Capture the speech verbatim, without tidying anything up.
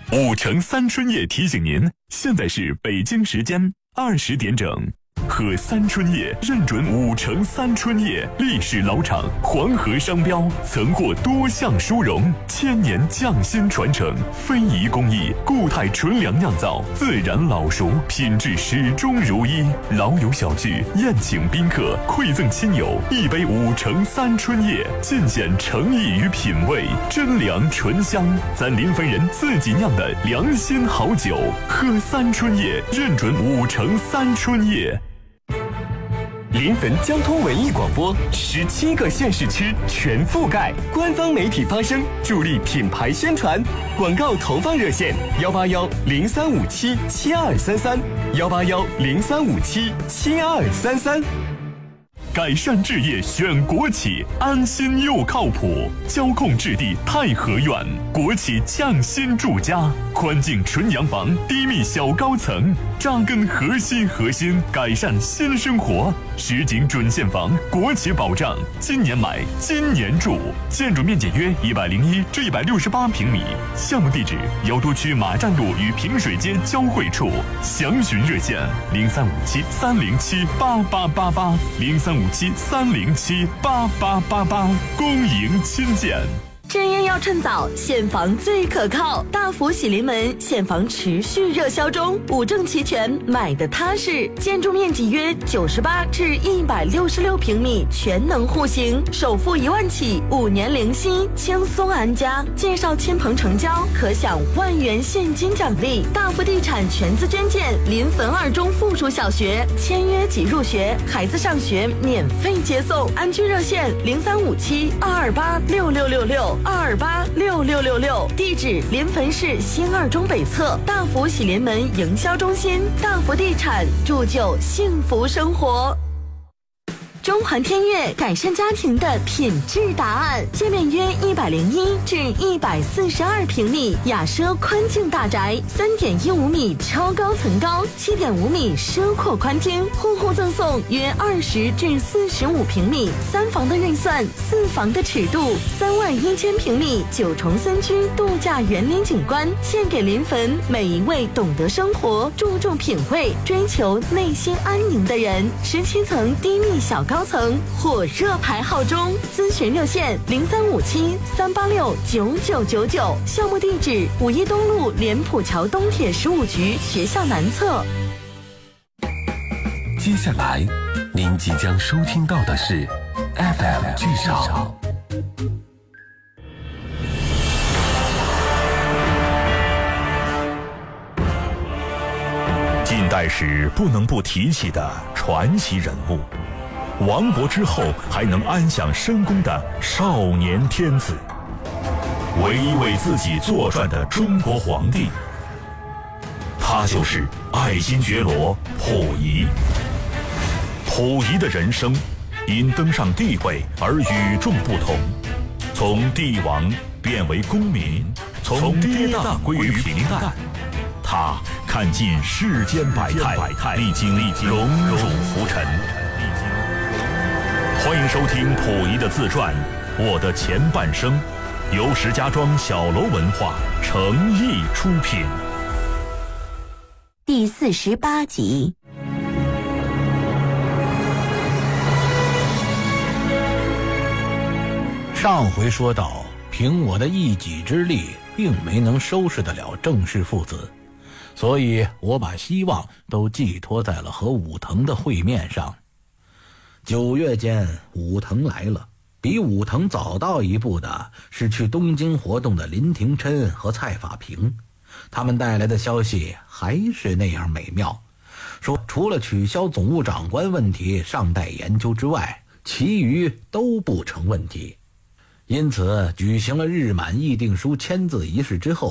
五城三春夜提醒您，现在是北京时间二十点整。喝三春夜认准五城三春夜，历史老厂，黄河商标，曾获多项殊荣，千年匠心传承，非遗工艺，固态纯粮酿造，自然老熟，品质始终如一。老友小聚，宴请宾客，馈赠亲友，一杯五城三春夜，尽显诚意与品味，真粮醇香，咱临汾人自己酿的良心好酒。喝三春夜，认准五城三春夜。 临汾交通文艺广播，十七个县市区全覆盖，官方媒体发声，助力品牌宣传。广告投放热线：幺八幺零三五七七二三三，幺八幺零三五七七二三三。 改善置业选国企，安心又靠谱。交控置地太和苑，国企匠心住家，宽净纯洋房，低密小高层，扎根核心核心，改善新生活。实景准现房，国企保障，今年买，今年住。建筑面积约一百零一至一百六十八平米。项目地址：瑶都区马站路与平水街交汇处。详询热线：零三五七三零七八八八八，零三五七三零七八八八八。恭迎亲见。 置业要趁早，现房最可靠。大福喜临门，现房持续热销中，五证齐全，买的踏实。建筑面积约九十八至一百六十六平米，全能户型，首付一万起，五年零息，轻松安家。介绍亲朋成交，可享万元现金奖励。大福地产全资捐建临汾二中附属小学，签约即入学，孩子上学免费接送。安居热线：零三五七二二八六六六六。二二八六六六六，地址：临汾市新二中北侧大福喜临门营销中心。大福地产，铸就幸福生活。中环天悦改善家庭的品质答案，界面约一百零一至一百四十二平米，雅奢宽净大宅，三点一五米超高层高，七点五米奢阔宽厅，户户赠送约二十至四十五平米，三房的预算，四房的尺度，三万一千平米，九重森区度假园林景观，献给临汾每一位懂得生活、注重品味、追求内心安宁的人。十七层低密小高层火热排号中，咨询热线零三五七三八六九九九九，项目地址五一东路莲浦桥东铁十五局学校南侧。 接下来您即将收听到的是 F M 剧场。 近代史不能不提起的传奇人物，亡国之后还能安享深宫的少年天子，唯一为自己作传的中国皇帝，他就是爱新觉罗溥仪。溥仪的人生因登上帝位而与众不同，从帝王变为公民，从跌宕归于平淡。他看尽世间百态，历经荣辱浮沉。欢迎收听溥仪的自传《我的前半生》，由石家庄小楼文化诚意出品。 第四十八集。 上回说到，凭我的一己之力，并没能收拾得了郑氏父子，所以我把希望都寄托在了和武藤的会面上。九月间，武藤来了。比武藤早到一步的是去东京活动的林廷琛和蔡法平，他们带来的消息还是那样美妙，说除了取消总务长官问题尚待研究之外，其余都不成问题。因此举行了日满议定书签字仪式之后，